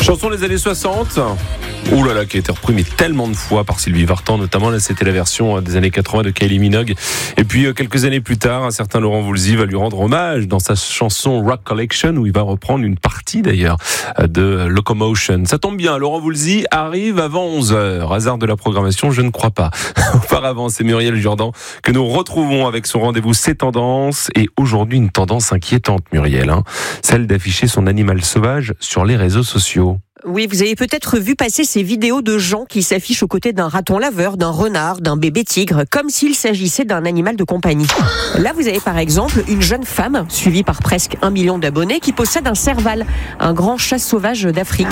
Chanson des années 60. Ouh là là, qui a été repris mais tellement de fois par Sylvie Vartan, notamment. Là, c'était la version des années 80 de Kylie Minogue. Et puis, quelques années plus tard, un certain Laurent Voulzy va lui rendre hommage dans sa chanson Rock Collection, où il va reprendre une partie d'ailleurs de Locomotion. Ça tombe bien, Laurent Voulzy arrive avant 11h. Hasard de la programmation, je ne crois pas. Auparavant, c'est Muriel Jourdan que nous retrouvons avec son rendez-vous C'est Tendance. Et aujourd'hui, une tendance inquiétante, Muriel, celle d'afficher son animal sauvage sur les réseaux sociaux. Oui, vous avez peut-être vu passer ces vidéos de gens qui s'affichent aux côtés d'un raton laveur, d'un renard, d'un bébé tigre, comme s'il s'agissait d'un animal de compagnie. Là, vous avez par exemple une jeune femme, suivie par presque 1 million d'abonnés, qui possède un serval, un grand chat sauvage d'Afrique.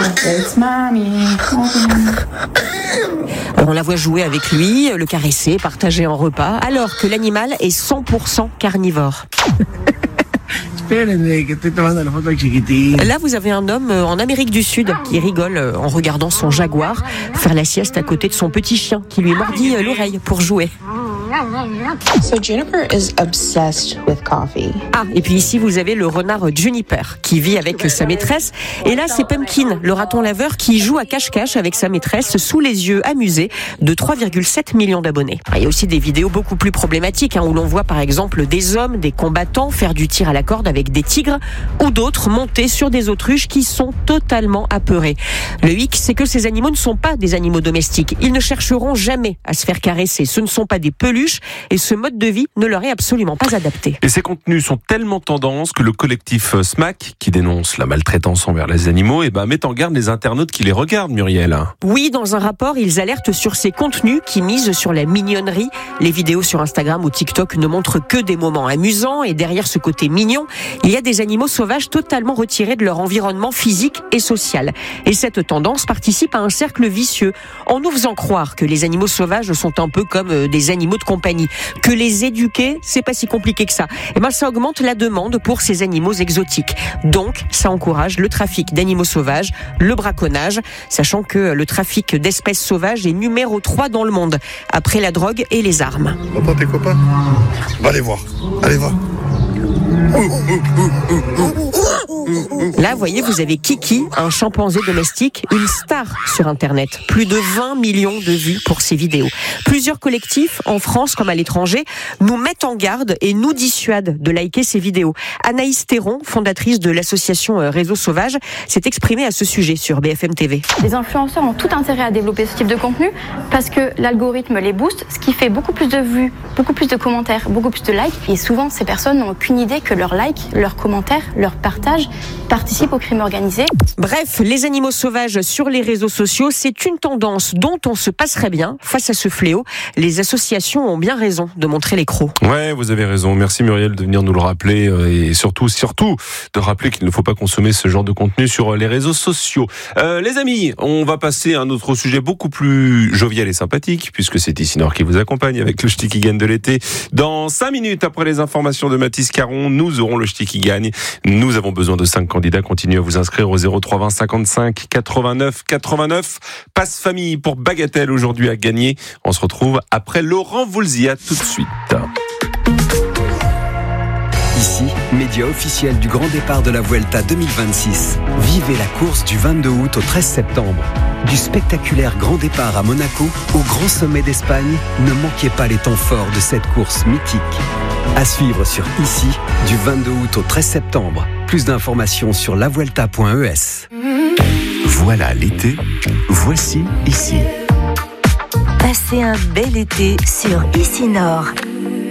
On la voit jouer avec lui, le caresser, partager un repas, alors que l'animal est 100% carnivore. Là, vous avez un homme en Amérique du Sud qui rigole en regardant son jaguar faire la sieste à côté de son petit chien qui lui mordit l'oreille pour jouer. So Juniper is obsessed with coffee. Ah, et puis ici, vous avez le renard Juniper qui vit avec sa maîtresse. Et là, c'est Pumpkin, le raton laveur qui joue à cache-cache avec sa maîtresse sous les yeux amusés de 3,7 millions d'abonnés. Il y a aussi des vidéos beaucoup plus problématiques où l'on voit par exemple des hommes, des combattants faire du tir à la corde avec des tigres ou d'autres monter sur des autruches qui sont totalement apeurés. Le hic, c'est que ces animaux ne sont pas des animaux domestiques. Ils ne chercheront jamais à se faire caresser. Ce ne sont pas des peluches et ce mode de vie ne leur est absolument pas adapté. Et ces contenus sont tellement tendance que le collectif SMAC, qui dénonce la maltraitance envers les animaux, met en garde les internautes qui les regardent, Muriel. Oui, dans un rapport, ils alertent sur ces contenus qui misent sur la mignonnerie. Les vidéos sur Instagram ou TikTok ne montrent que des moments amusants et derrière ce côté mignon, il y a des animaux sauvages totalement retirés de leur environnement physique et social. Et cette tendance participe à un cercle vicieux en nous faisant croire que les animaux sauvages sont un peu comme des animaux de compagnie, que les éduquer, c'est pas si compliqué que ça. Ça augmente la demande pour ces animaux exotiques. Donc, ça encourage le trafic d'animaux sauvages, le braconnage, sachant que le trafic d'espèces sauvages est numéro 3 dans le monde, après la drogue et les armes. T'entends tes copains ? Va les voir. Allez, va. Là, vous voyez, vous avez Kiki, un chimpanzé domestique, une star sur Internet. Plus de 20 millions de vues pour ses vidéos. Plusieurs collectifs, en France comme à l'étranger, nous mettent en garde et nous dissuadent de liker ces vidéos. Anaïs Théron, fondatrice de l'association Réseau Sauvage, s'est exprimée à ce sujet sur BFM TV. Les influenceurs ont tout intérêt à développer ce type de contenu parce que l'algorithme les booste, ce qui fait beaucoup plus de vues, beaucoup plus de commentaires, beaucoup plus de likes. Et souvent, ces personnes n'ont aucune idée que leurs likes, leurs commentaires, leurs partages participent au crime organisé. Bref, les animaux sauvages sur les réseaux sociaux, c'est une tendance dont on se passerait bien. Face à ce fléau, les associations ont bien raison de montrer les crocs. Ouais, vous avez raison. Merci Muriel de venir nous le rappeler et surtout de rappeler qu'il ne faut pas consommer ce genre de contenu sur les réseaux sociaux. Les amis, on va passer à un autre sujet beaucoup plus jovial et sympathique puisque c'est Isinor qui vous accompagne avec le Ch'ti qui gagne de l'été. Dans 5 minutes après les informations de Mathis Caron, nous aurons le Ch'ti qui gagne. Nous avons besoin de 5 candidats. Continuez à vous inscrire au 03 20 55 89 89. Passe famille pour Bagatelle aujourd'hui à gagner. On se retrouve après Laurent Voulzy. À tout de suite. Ici, média officiel du grand départ de la Vuelta 2026. Vivez la course du 22 août au 13 septembre. Du spectaculaire grand départ à Monaco au grand sommet d'Espagne, ne manquez pas les temps forts de cette course mythique. À suivre sur Ici, du 22 août au 13 septembre. Plus d'informations sur lavuelta.es. Voilà l'été, voici Ici. Passez un bel été sur Ici Nord.